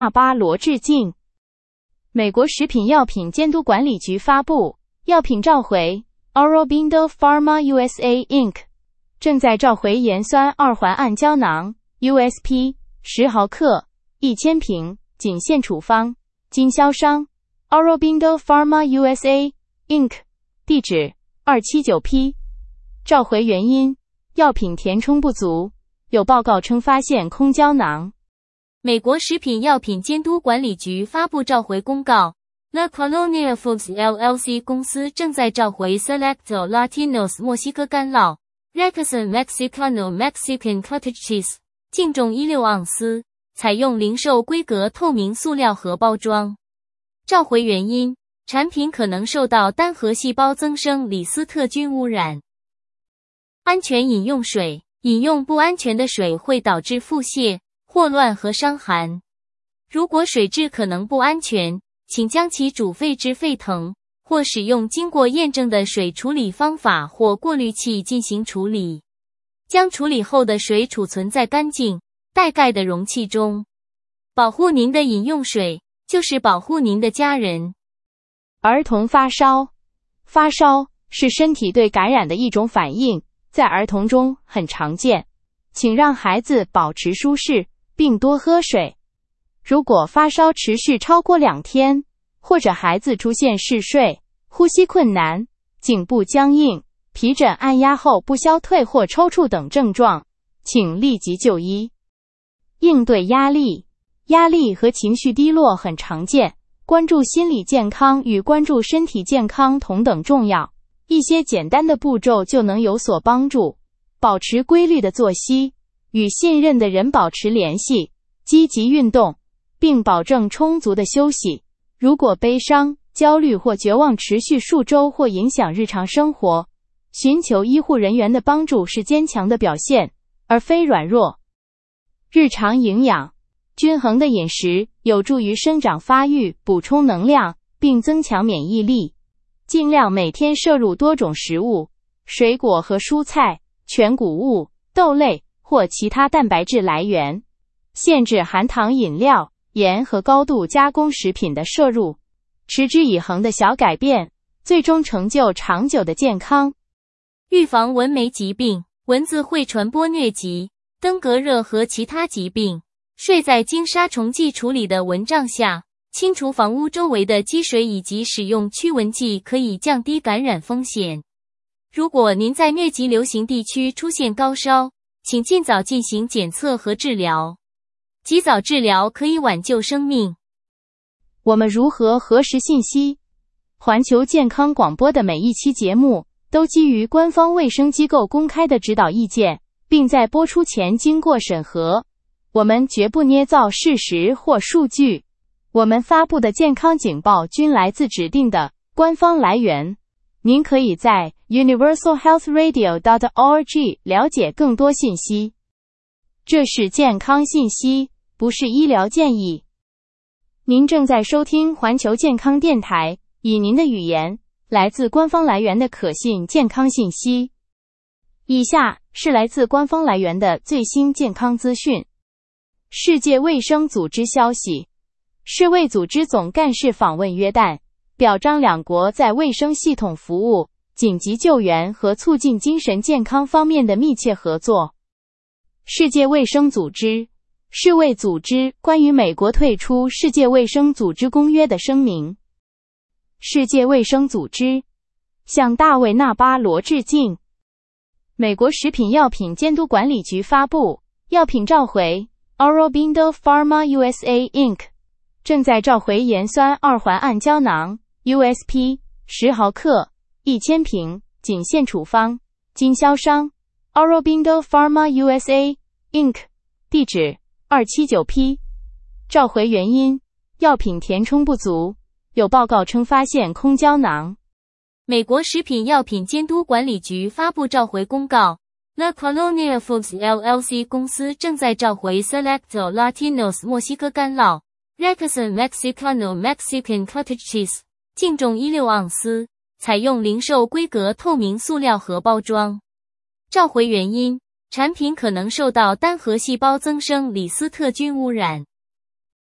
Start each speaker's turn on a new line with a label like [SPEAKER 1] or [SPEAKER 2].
[SPEAKER 1] 巴罗致敬。美国食品药品监督管理局发布，药品召回 Aurobindo Pharma USA Inc. 正在召回盐酸二环胺胶囊 USP 10毫克1000瓶，仅限处方，经销商 Aurobindo Pharma USA Inc. 地址279P。召回原因：药品填充不足，有报告称发现空胶囊。
[SPEAKER 2] 美国食品药品监督管理局发布召回公告 ，La Colonia Foods LLC 公司正在召回 Selecto Latinos 墨西哥干酪 Rexon Mexicano Mexican Cottage Cheese， 净重16盎司，采用零售规格透明塑料盒包装。召回原因：产品可能受到单核细胞增生李斯特菌污染。安全饮用水：饮用不安全的水会导致腹泻、霍乱和伤寒。如果水质可能不安全，请将其煮沸至沸腾，或使用经过验证的水处理方法或过滤器进行处理。将处理后的水储存在干净、带盖的容器中。保护您的饮用水，就是保护您的家人。
[SPEAKER 1] 儿童发烧。发烧是身体对感染的一种反应，在儿童中很常见。请让孩子保持舒适，并多喝水。如果发烧持续超过2天，或者孩子出现嗜睡、呼吸困难、颈部僵硬、皮疹按压后不消退或抽搐等症状，请立即就医。应对压力。压力和情绪低落很常见，关注心理健康与关注身体健康同等重要。一些简单的步骤就能有所帮助。保持规律的作息，与信任的人保持联系，积极运动，并保证充足的休息。如果悲伤、焦虑或绝望持续数周或影响日常生活，寻求医护人员的帮助是坚强的表现，而非软弱。日常营养。均衡的饮食有助于生长发育，补充能量，并增强免疫力。尽量每天摄入多种食物，水果和蔬菜、全谷物、豆类或其他蛋白质来源。限制含糖饮料、盐和高度加工食品的摄入。持之以恒的小改变，最终成就长久的健康。
[SPEAKER 2] 预防蚊媒疾病。蚊子会传播疟疾、登革热和其他疾病。睡在经杀虫剂处理的蚊帐下，清除房屋周围的积水以及使用驱蚊剂可以降低感染风险。如果您在疟疾流行地区出现高烧，请尽早进行检测和治疗。及早治疗可以挽救生命。
[SPEAKER 1] 我们如何核实信息？环球健康广播的每一期节目都基于官方卫生机构公开的指导意见，并在播出前经过审核。我们绝不捏造事实或数据。我们发布的健康警报均来自指定的官方来源。您可以在 universalhealthradio.org 了解更多信息。这是健康信息，不是医疗建议。您正在收听环球健康电台，以您的语言，来自官方来源的可信健康信息。以下是来自官方来源的最新健康资讯。世界卫生组织消息，世卫组织总干事访问约旦，表彰两国在卫生系统服务、紧急救援和促进精神健康方面的密切合作。世界卫生组织，世卫组织关于美国退出世界卫生组织公约的声明。世界卫生组织向大卫·纳巴罗致敬。美国食品药品监督管理局发布，药品召回Aurobindo Pharma USA Inc. 正在召回盐酸二环胺胶囊 USP 10毫克1000瓶，仅限处方，经销商 Aurobindo Pharma USA Inc. 地址279P。召回原因：药品填充不足，有报告称发现空胶囊。
[SPEAKER 2] 美国食品药品监督管理局发布召回公告。La Colonia Foods LLC 公司正在召回 Selecto Latinos 墨西哥干酪 Rexon Mexicano Mexican Cottage Cheese， 净重16盎司，采用零售规格透明塑料盒包装。召回原因：产品可能受到单核细胞增生李斯特菌污染。